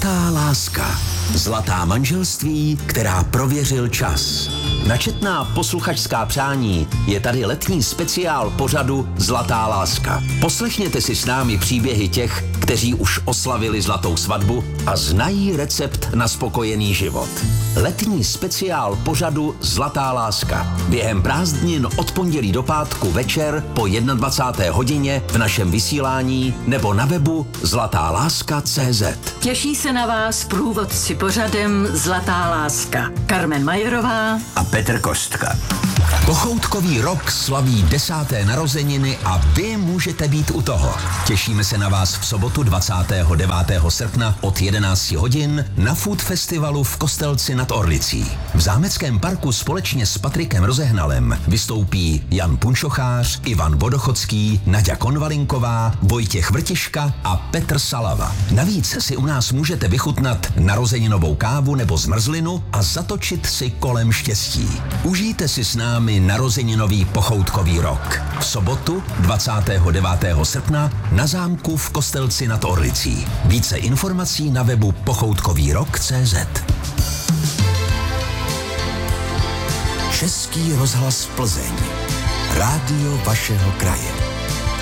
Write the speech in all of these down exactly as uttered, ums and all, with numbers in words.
Zlatá láska. Zlatá manželství, která prověřil čas. Na četná posluchačská přání je tady letní speciál pořadu Zlatá láska. Poslechněte si s námi příběhy těch, kteří už oslavili zlatou svatbu a znají recept na spokojený život. Letní speciál pořadu Zlatá láska. Během prázdnin od pondělí do pátku večer po dvacáté jedné hodině v našem vysílání nebo na webu zlatá láska tečka cé zet. Těší se na vás průvodci pořadem Zlatá láska. Carmen Majerová a Petr Kostka. Pochoutkový rok slaví desáté narozeniny a vy můžete být u toho. Těšíme se na vás v sobotu dvacátého devátého srpna od jedenácti hodin na Food Festivalu v Kostelci nad Orlicí. V Zámeckém parku společně s Patrikem Rozehnalem vystoupí Jan Punčochář, Ivan Vodochodský, Naďa Konvalinková, Vojtěch Vrtiška a Petr Salava. Navíc si u nás můžete vychutnat narozeninovou kávu nebo zmrzlinu a zatočit si kolem štěstí. Užijte si s námi narozeninový pochoutkový rok. V sobotu dvacátého devátého srpna na zámku v Kostelci nad Orlicí. Více informací na webu pochoutkový rok tečka cé zet. Český rozhlas Plzeň. Rádio vašeho kraje.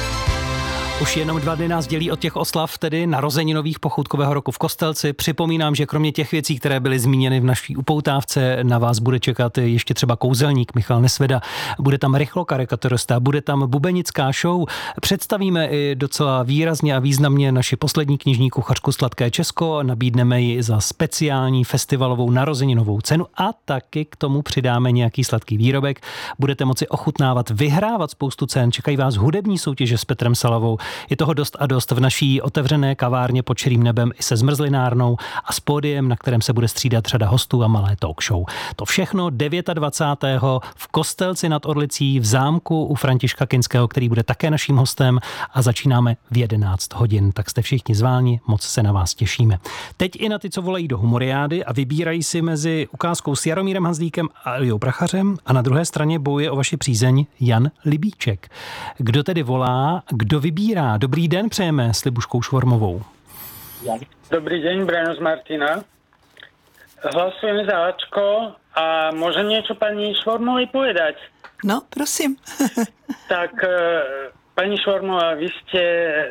Už jenom dva dny nás dělí od těch oslav, tedy narozeninových pochoutkového roku v Kostelci. Připomínám, že kromě těch věcí, které byly zmíněny v naší upoutávce, na vás bude čekat ještě třeba kouzelník Michal Nesveda. Bude tam rychlokarikaturista, bude tam bubenická show. Představíme i docela výrazně a významně naši poslední knižní kuchařku Sladké Česko. Nabídneme ji za speciální festivalovou narozeninovou cenu a taky k tomu přidáme nějaký sladký výrobek. Budete moci ochutnávat, vyhrávat spoustu cen. Čekají vás hudební soutěže s Petrem Salavou. Je toho dost a dost v naší otevřené kavárně pod širým nebem i se zmrzlinárnou a s pódiem, na kterém se bude střídat řada hostů a malé talk show. To všechno dvacátého devátého v Kostelci nad Orlicí v zámku u Františka Kinského, který bude také naším hostem, a začínáme v jedenáct hodin. Tak jste všichni zváni, moc se na vás těšíme. Teď i na ty, co volají do humoriády a vybírají si mezi ukázkou s Jaromírem Hanzlíkem a Eliou Prachařem, a na druhé straně bojuje o vaši přízeň Jan Libíček. Kdo tedy volá, kdo vybírá? Dobrý den přejeme s Libuškou Švormovou. Dobrý deň, Brano z Martina. Hlasujem za Ačko a môžem niečo pani Švormovej povedať? No, prosím. Tak, pani Švormová, vy ste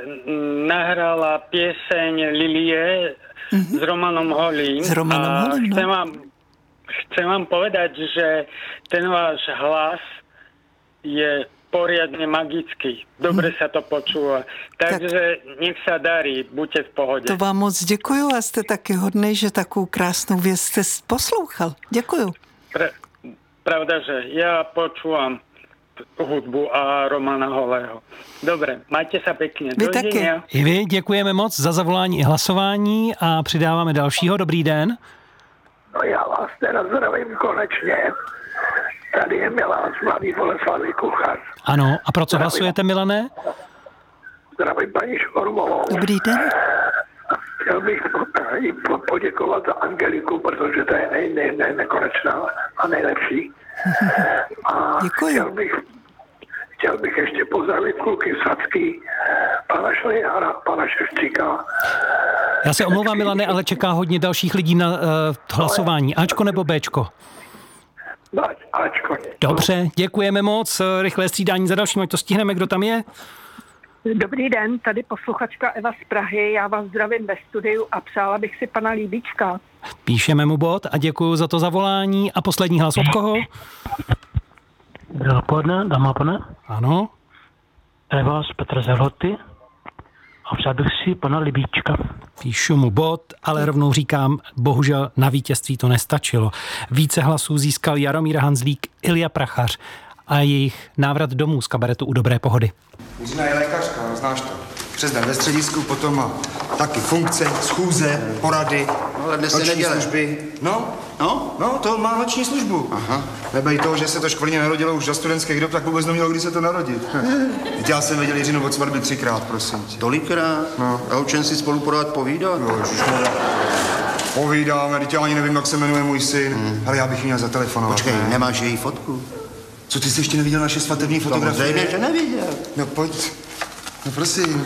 nahrala pieseň Lilie mm-hmm. s Romanom Holým. S Romanom Holým, no. Chcem vám, chcem vám povedať, že ten váš hlas je poriadne magický. Dobre sa to počúva. Takže tak, nech sa darí, buďte v pohode. To vám moc děkuju a jste taky hodnej, že takovou krásnou věc jste poslouchal. Děkuju. Pre, pravda, že ja počúvam hudbu a Romana Holého. Dobre, majte sa pekne. Vy taky. I vy děkujeme moc za zavolání i hlasování a přidáváme dalšího. Dobrý den. No já vás teda zdravím konečně. Tady je Milan z Mladý Boleslavi, kuchař. Ano, a pro co zdravím. Hlasujete, Milane? Zdravím paní Švormovou. Dobrý den. Chtěl bych jí poděkovat za Angeliku, protože to je nej, nej, nej, nekonečná a nejlepší. A děkuji. Chtěl bych, chtěl bych ještě pozdravit kluky Sadský, pana Šlejhara, pana Ševčíka. Já se omlouvám, Milane, ale čeká hodně dalších lidí na uh, hlasování. Ačko nebo Bčko? Ačko. Dobře, děkujeme moc. Rychlé střídání za dalším, ať to stihneme, kdo tam je. Dobrý den, tady posluchačka Eva z Prahy. Já vás zdravím ve studiu a přála bych si pana Líbíčka. Píšeme mu bod a děkuji za to zavolání. A poslední hlas od koho? Dopoledne, dáma pane. Ano. Eva z Petra Zerhoty. A přál bych si pana Libíčka. Píšu mu bod, ale rovnou říkám, bohužel na vítězství to nestačilo. Více hlasů získal Jaromír Hanzlík, Ilja Prachař a jejich návrat domů z kabaretu U dobré pohody. Jiřina je lékařka, znáš to. Přes den ve středisku, potom má taky funkce, schůze, porady, no, ale dnes noční neděle. služby. No, no, no, to má noční službu. Aha. Nebej toho, že se to škvrně narodilo už za studentských dob, tak vůbec nemělo, kdy se to narodit. Teď já jsem viděl Jiřinu od svatby třikrát, prosím tě. Tolikrát? No. A o čem si spolu pořád povídat? No, ježišmarja. Povídáme, teď já ani nevím, jak se jmenuje můj syn. Hmm. Ale já bych měl zatelefonovat. Počkej, ne? nemáš její fotku? Co, ty jsi ještě neviděl naše svatební fotografie? Samozřejmě, že neviděl. No pojď. No prosím.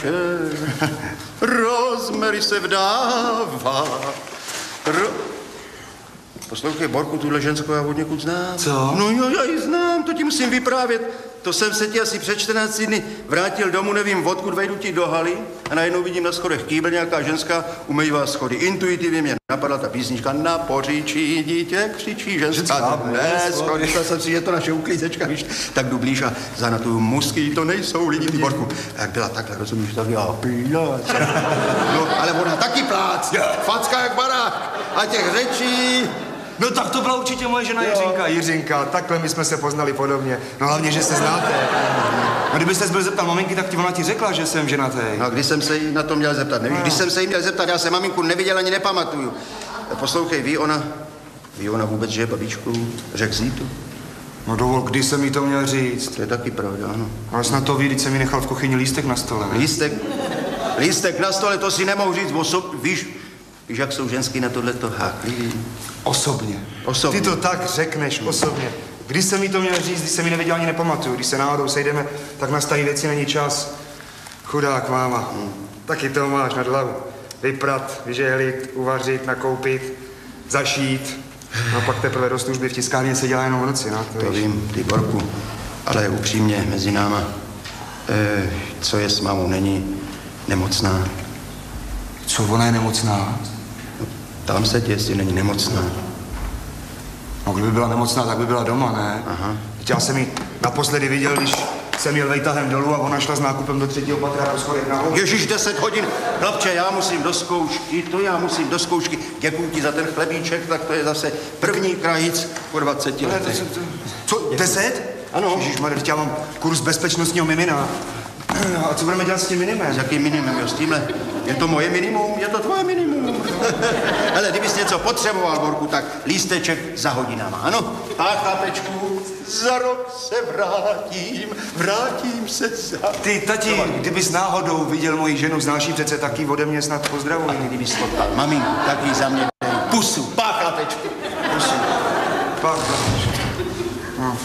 Rozmery se vdává. Ro... Poslouchej, Borku, tuhle ženskou já od někud znám. Co? No jo, já ji znám, to ti musím vyprávět. To jsem se ti asi před čtrnácti dny vrátil domů, nevím odkud, vejdu ti do haly a najednou vidím na schodech kýbl, nějaká ženská umývá schody. Intuitivně mě napadla ta písnička Na poříčí dítě křičí ženská. Ne, schody, jsem si, je to naše uklízečka, víš. Tak jdu blíž a zanatuju musky, to nejsou lidi, ty Borku. A jak byla takhle, rozumíš, tak já plác. No, ale ona taky plác. Facka jak barák. A těch řečí... No tak to byla určitě moje žena Jiřinka. Jiřinka, takhle my jsme se poznali podobně. No hlavně, že se znáte. No kdyby ses byl zeptat maminky, tak ti ona ti řekla, že jsem ženatý. No a když jsem se jí na to měl zeptat, nevíš? No. Když jsem se jí měl zeptat, já jsem maminku neviděl ani nepamatuju. Poslouchej, ví ona, ví ona vůbec, že je babičkou řek Zítu? No dovol, kdy jsem jí to měl říct? To je taky pravda, ano. Ale snad to ví, když jsem jí nechal v kuchyni lístek na stole, ne? Lístek? Lístek na stole, to si nemohu říct osob, víš? Víš, jak jsou ženský na tohleto háklivý? Osobně. Osobně. Ty to tak řekneš, osobně. Když jsem jí to měl říct, když jsem jí neviděl, ani nepamatuju. Když se náhodou sejdeme, tak na starý věci není čas. Chudák máma. Hmm. Taky to máš nad hlavu. Vyprat, vyžehlit, uvařit, nakoupit, zašít. No pak teprve do služby v tiskárně se dělá jenom v noci, no. To, to vím, ty Borku. Ale upřímně, mezi náma, e, co je s mámou, není nemocná. Co, ona je nemocná? No, tam se tě, jestli není nemocná. No, kdyby byla nemocná, tak by byla doma, ne? Aha. Teď já jsem ji naposledy viděl, když jsem jel vejtahem dolů a ona šla s nákupem do třetího patra po schodech nahoru. Ježíš, deset hodin. Chlapče, já musím do zkoušky, to já musím do zkoušky. Děkuju ti za ten chlebíček, tak to je zase první krajic po dvaceti letech. Co, deset? Ano. Ježíšmarja, teď já mám kurz bezpečnostního mimina. A co budeme dělat s tím minimem? S jakým minimem, jo, s tímhle? Je to moje minimum, je to tvoje minimum. Ale kdybys něco potřeboval, Borku, tak lísteček za hodinama, ano? A chlapečku, za rok se vrátím, vrátím se za... Ty, tati, kdybys náhodou viděl moji ženu, znáš ji přece, taky ode mě snad pozdravuj. A kdybys potkal maminku, tak jí za mě dej pusu, pá, chlapečku, pusu. Pá, chlapečku. No.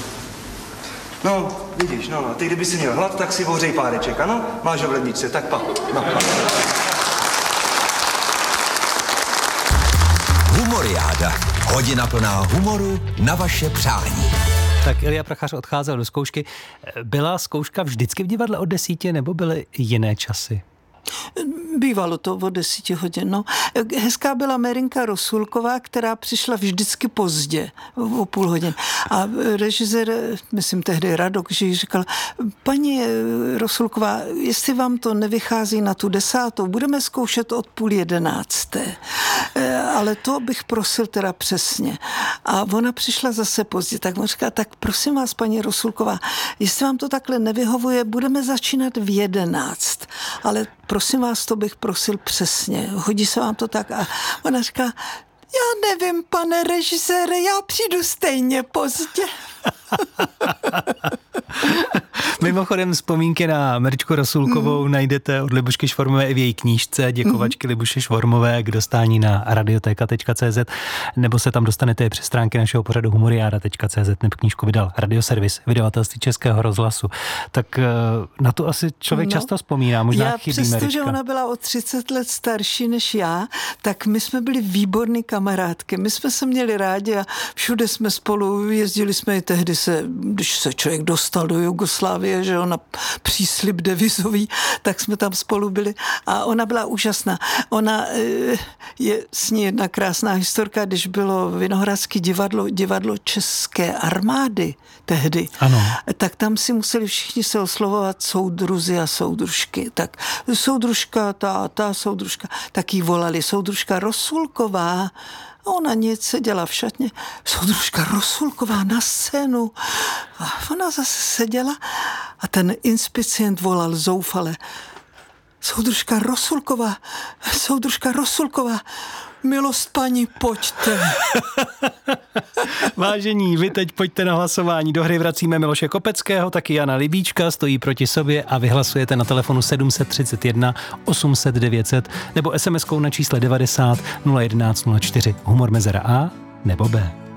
No, vidíš, no, a ty kdyby si měl hlad, tak si ohřej páreček, ano? Máš ho v ledničce, tak pa, no, pa. Humoriáda. Hodina plná humoru na vaše přání. Tak Ilja Prachař odcházel do zkoušky. Byla zkouška vždycky v divadle od desíti, nebo byly jiné časy? Bývalo to o desíti hodin. No. Hezká byla Merinka Rosulková, která přišla vždycky pozdě, o půl hodin. A režisér, myslím tehdy Radok, že jí říkal, paní Rosulková, jestli vám to nevychází na tu desátou, budeme zkoušet od půl jedenácté. Ale to bych prosil teda přesně. A ona přišla zase pozdě, tak mu říká, tak prosím vás, paní Rosulková, jestli vám to takhle nevyhovuje, budeme začínat v jedenáct. Ale prosím vás, to bych prosil přesně. Hodí se vám to tak? A ona říká, já nevím, pane režisére, já přijdu stejně pozdě. Mimochodem vzpomínky na Meričku Rosulkovou mm. najdete od Libušky Švormové i v její knížce Děkovačky mm. Libuše Švormové k dostání na radioteka tečka cé zet, nebo se tam dostanete i přes stránky našeho pořadu humoriáda tečka cé zet, nebo knížku vydal Radioservis, vydavatelství Českého rozhlasu. Tak na to asi člověk no, často vzpomíná, možná já chybí přesto, Merička. Že ona byla o třicet let starší než já, tak my jsme byli výborný kamarádky. My jsme se měli rádi a všude jsme spolu, jezdili jsme i tehdy se, když se člověk dostal do Jugoslávie, že ona příslib devizový, tak jsme tam spolu byli a ona byla úžasná. Ona je s ní jedna krásná historka, když bylo Vinohradské divadlo, divadlo České armády tehdy, ano. Tak tam si museli všichni se oslovovat soudruzi a soudružky. Tak soudružka, ta, ta soudružka, tak jí volali soudružka Rosulková. A ona nic seděla v šatně. Soudružka Rosulková na scénu. A ona zase seděla a ten inspicient volal zoufale. Soudružka Rosulková, soudružka Rosulková, milost paní, pojďte. Vážení, vy teď pojďte na hlasování. Do hry vracíme Miloše Kopeckého, taky Jana Libíčka, stojí proti sobě a vyhlasujete na telefonu sedm set třicet jedna osm set devět set nebo es em eskou na čísle devadesát nula jedenáct nula čtyři. Humor mezera A nebo B.